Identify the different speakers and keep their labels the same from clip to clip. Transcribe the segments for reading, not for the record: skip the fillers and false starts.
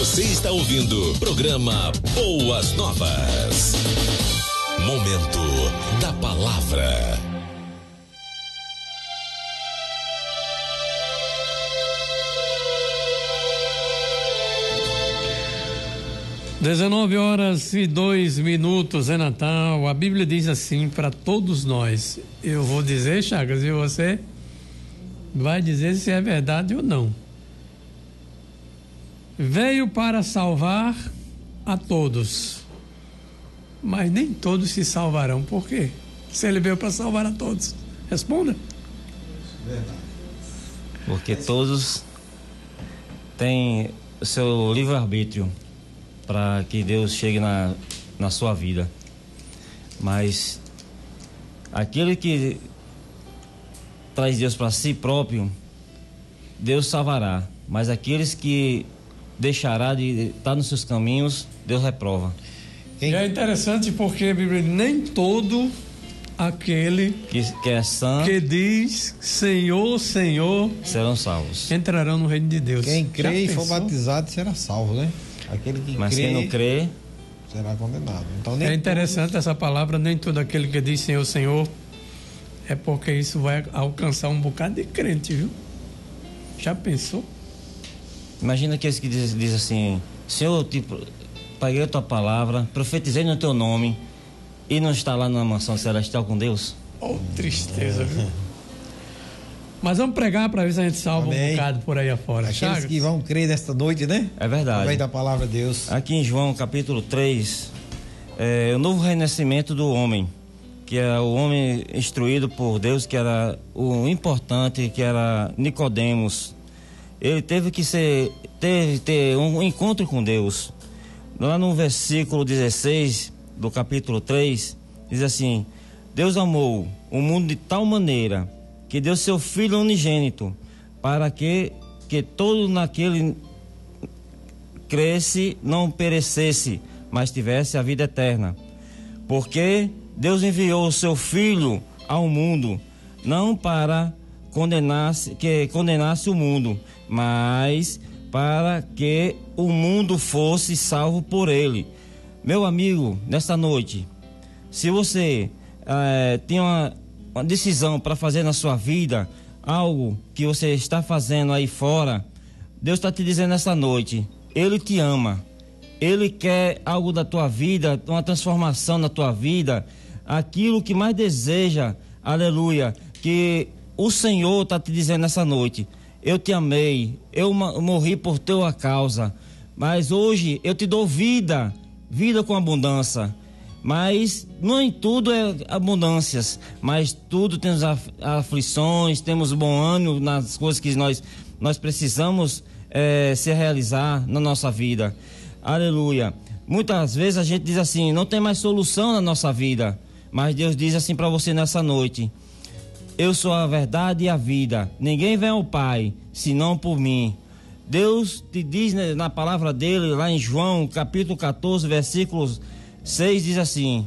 Speaker 1: Você está ouvindo programa Boas Novas. Momento da palavra.
Speaker 2: Dezenove horas e 2 minutos, é Natal. A Bíblia diz assim para todos nós. Eu vou dizer, Chagas, e você vai dizer se é verdade ou não. Veio para salvar a todos, mas nem todos se salvarão. Por quê? Se ele veio para salvar a todos, responda.
Speaker 3: Verdade.
Speaker 4: Porque todos têm o seu livre-arbítrio para que Deus chegue na sua vida. Mas aquele que traz Deus para si próprio, Deus salvará. Mas aqueles que deixará de estar nos seus caminhos, Deus reprova.
Speaker 2: E é interessante porque a Bíblia diz, nem todo aquele
Speaker 4: que é santo,
Speaker 2: que diz Senhor, Senhor,
Speaker 4: serão salvos.
Speaker 2: Entrarão no reino de Deus.
Speaker 3: Quem crê e for batizado será salvo, né? Aquele que
Speaker 4: Mas
Speaker 3: crê,
Speaker 4: quem não crê
Speaker 3: será condenado. Então, nem
Speaker 2: é interessante essa palavra, nem todo aquele que diz Senhor, Senhor, é porque isso vai alcançar um bocado de crente, viu? Já pensou?
Speaker 4: Imagina aqueles que diz assim: Senhor, paguei a tua palavra, profetizei no teu nome e não está lá na mansão celestial com Deus.
Speaker 2: Oh, tristeza, viu? Mas vamos pregar para ver se a gente salva um bocado por aí afora.
Speaker 3: Aqueles
Speaker 2: Chagas,
Speaker 3: que vão crer nesta noite, né?
Speaker 4: É verdade.
Speaker 3: Através da palavra de Deus.
Speaker 4: Aqui em João capítulo 3, o novo renascimento do homem, que é o homem instruído por Deus, que era o importante, que era Nicodemos. Ele teve que ter um encontro com Deus. Lá no versículo 16 do capítulo 3, diz assim: Deus amou o mundo de tal maneira que deu seu Filho unigênito, para que todo naquele cresce, não perecesse, mas tivesse a vida eterna. Porque Deus enviou o seu Filho ao mundo, não para condenasse o mundo, mas para que o mundo fosse salvo por ele. Meu amigo, nesta noite, se você tem uma decisão para fazer na sua vida, algo que você está fazendo aí fora, Deus está te dizendo nessa noite, Ele te ama, Ele quer algo da tua vida, uma transformação na tua vida, aquilo que mais deseja, aleluia, que o Senhor está te dizendo nessa noite: eu te amei, eu morri por tua causa, mas hoje eu te dou vida com abundância. Mas não em tudo é abundâncias, mas tudo temos aflições, temos bom ânimo nas coisas que nós precisamos se realizar na nossa vida. Aleluia. Muitas vezes a gente diz assim, não tem mais solução na nossa vida, mas Deus diz assim para você nessa noite: eu sou a verdade e a vida, ninguém vem ao Pai senão por mim. Deus te diz na palavra dele, lá em João capítulo 14, versículos 6, diz assim: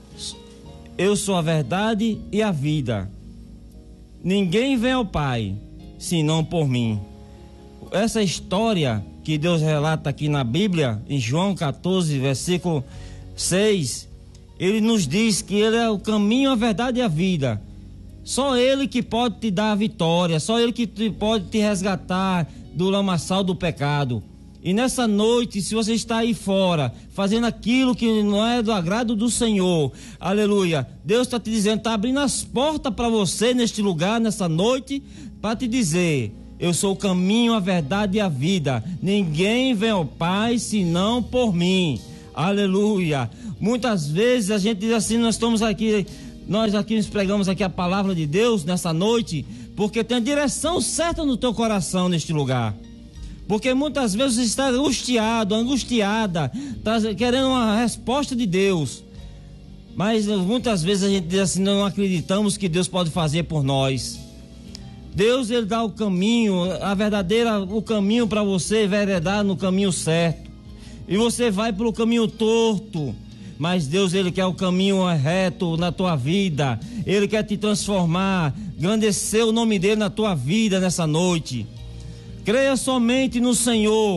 Speaker 4: eu sou a verdade e a vida, ninguém vem ao Pai senão por mim. Essa história que Deus relata aqui na Bíblia, em João 14, versículo 6, ele nos diz que ele é o caminho, a verdade e a vida. Só ele que pode te dar a vitória, só ele que pode te resgatar do lamaçal do pecado. E nessa noite, se você está aí fora, fazendo aquilo que não é do agrado do Senhor, aleluia, Deus está te dizendo, está abrindo as portas para você neste lugar, nessa noite, para te dizer: eu sou o caminho, a verdade e a vida, ninguém vem ao Pai senão por mim. Aleluia. Muitas vezes a gente diz assim, nós aqui nos pregamos aqui a palavra de Deus nessa noite, porque tem a direção certa no teu coração neste lugar. Porque muitas vezes você está angustiada, está querendo uma resposta de Deus. Mas muitas vezes a gente diz assim, não acreditamos que Deus pode fazer por nós. Deus, ele dá o caminho, o caminho para você enveredar no caminho certo. E você vai pelo caminho torto. Mas Deus, ele quer o caminho reto na tua vida. Ele quer te transformar, engrandecer o nome dele na tua vida nessa noite. Creia somente no Senhor,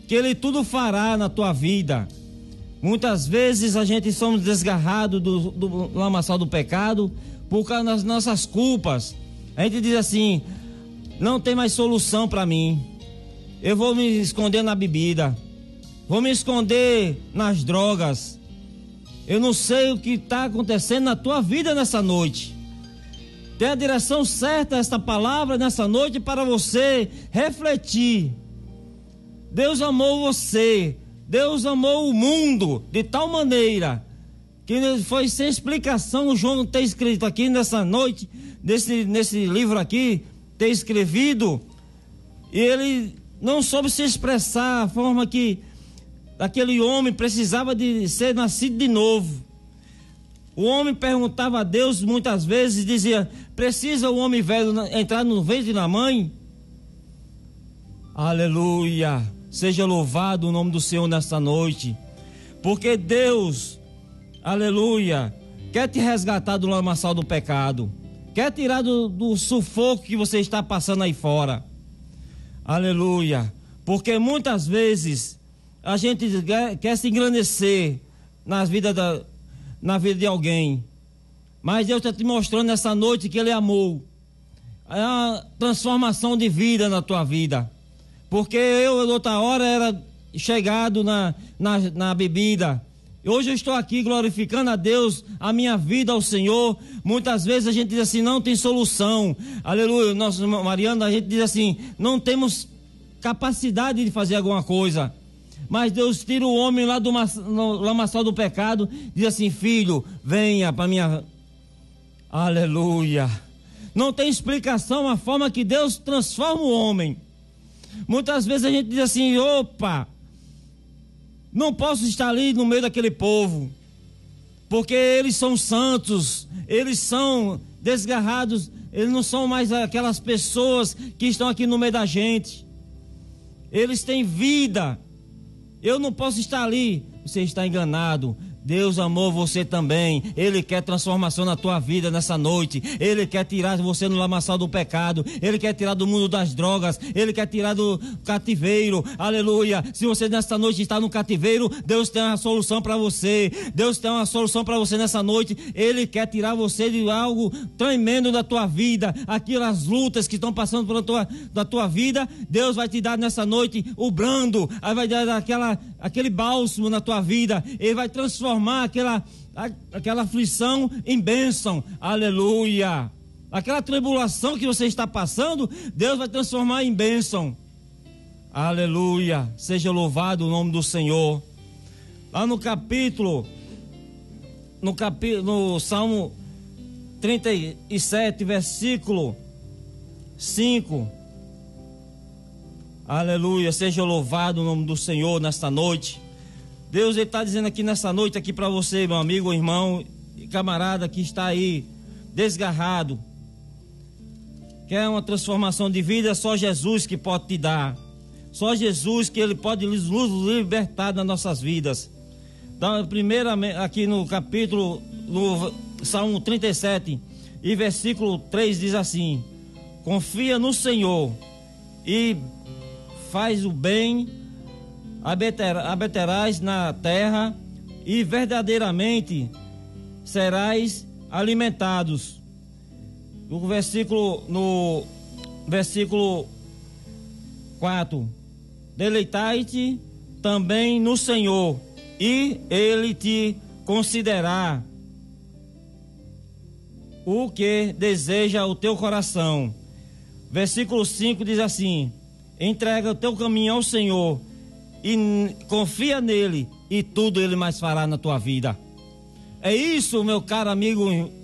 Speaker 4: que Ele tudo fará na tua vida. Muitas vezes a gente somos desgarrados do lamaçal do pecado por causa das nossas culpas. A gente diz assim: não tem mais solução para mim. Eu vou me esconder na bebida, vou me esconder nas drogas. Eu não sei o que está acontecendo na tua vida nessa noite. Tem a direção certa esta palavra nessa noite para você refletir. Deus amou você, Deus amou o mundo de tal maneira que foi sem explicação. O João tem escrito aqui nessa noite, nesse livro aqui, tem escrevido, e ele não soube se expressar a forma que aquele homem precisava de ser nascido de novo. O homem perguntava a Deus muitas vezes, dizia: precisa o homem velho entrar no ventre da mãe? Aleluia! Seja louvado o nome do Senhor nesta noite, porque Deus, aleluia, quer te resgatar do lamaçal do pecado, quer tirar do sufoco que você está passando aí fora. Aleluia! Porque muitas vezes a gente quer se engrandecer na vida de alguém, mas Deus está te mostrando nessa noite que Ele amou. É uma transformação de vida na tua vida. Porque eu, outra hora, era chegado na bebida. Hoje eu estou aqui glorificando a Deus, a minha vida ao Senhor. Muitas vezes a gente diz assim: não tem solução. Aleluia. Nosso Mariano, a gente diz assim: não temos capacidade de fazer alguma coisa. Mas Deus tira o homem lá do lamaçal do pecado, diz assim: filho, venha para minha... Aleluia. Não tem explicação a forma que Deus transforma o homem. Muitas vezes a gente diz assim: opa, não posso estar ali no meio daquele povo, porque eles são santos, eles são desgarrados, eles não são mais aquelas pessoas que estão aqui no meio da gente. Eles têm vida, eu não posso estar ali. Você está enganado. Deus amou você também. Ele quer transformação na tua vida nessa noite. Ele quer tirar você no lamaçal do pecado. Ele quer tirar do mundo das drogas. Ele quer tirar do cativeiro. Aleluia. Se você nessa noite está no cativeiro, Deus tem uma solução para você. Deus tem uma solução para você nessa noite. Ele quer tirar você de algo tremendo da tua vida. Aquelas lutas que estão passando da tua vida, Deus vai te dar nessa noite o brando. Aí vai dar aquele bálsamo na tua vida. Ele vai transformar aquela aflição em bênção. Aleluia. Aquela tribulação que você está passando, Deus vai transformar em bênção. Aleluia. Seja louvado o nome do Senhor. Lá no Salmo 37, versículo 5. Aleluia. Seja louvado o nome do Senhor nesta noite. Deus está dizendo aqui nessa noite, aqui para você, meu amigo, irmão e camarada que está aí desgarrado, quer uma transformação de vida, é só Jesus que pode te dar. Só Jesus que Ele pode nos libertar das nossas vidas. Então, primeiramente, aqui no Salmo 37 e versículo 3 diz assim: confia no Senhor e faz o bem, habitarás na terra e verdadeiramente serás alimentados. No versículo 4: deleitai-te também no Senhor e Ele te concederá o que deseja o teu coração. Versículo 5 diz assim: entrega o teu caminho ao Senhor e confia nele, e tudo Ele mais fará na tua vida. É isso, meu caro amigo